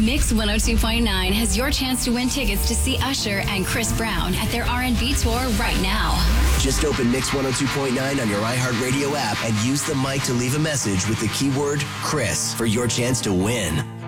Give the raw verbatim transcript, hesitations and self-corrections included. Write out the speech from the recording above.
Mix one oh two point nine has your chance to win tickets to see Usher and Chris Brown at their R and B tour right now. Just open Mix one oh two point nine on your iHeartRadio app and use the mic to leave a message with the keyword Chris for your chance to win.